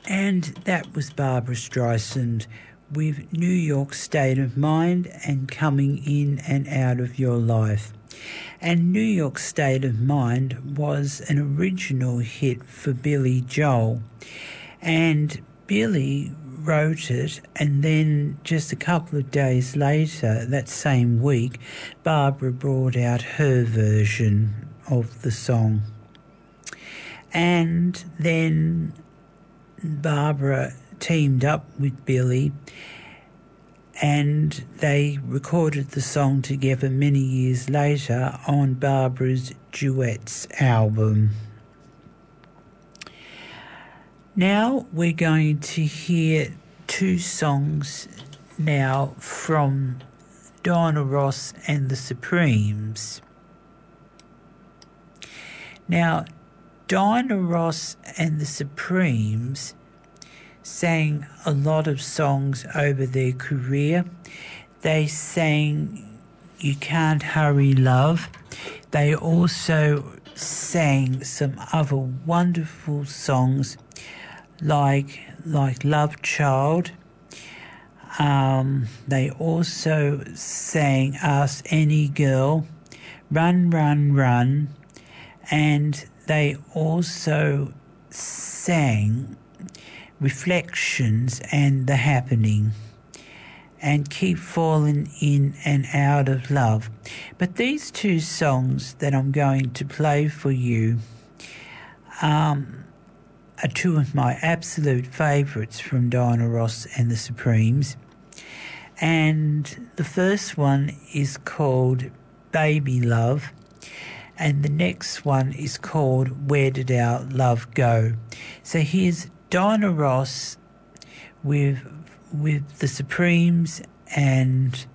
And that was Barbra Streisand with New York State of Mind and Coming In and Out of Your Life. And New York State of Mind was an original hit for Billy Joel. And Billy wrote it, and then just a couple of days later, that same week, Barbra brought out her version of the song. And then Barbra teamed up with Billy, and they recorded the song together many years later on Barbra's Duets album. Now we're going to hear two songs now from Diana Ross and the Supremes. Now, Diana Ross and the Supremes sang a lot of songs over their career. They sang You Can't Hurry Love. They also sang some other wonderful songs like Love Child. They also sang Ask Any Girl, Run, Run, Run, and they also sang Reflections and The Happening and Keep Falling In and Out of Love. But these two songs that I'm going to play for you are two of my absolute favourites from Diana Ross and the Supremes. And the first one is called Baby Love, and the next one is called Where Did Our Love Go? So here's Diana Ross with the Supremes and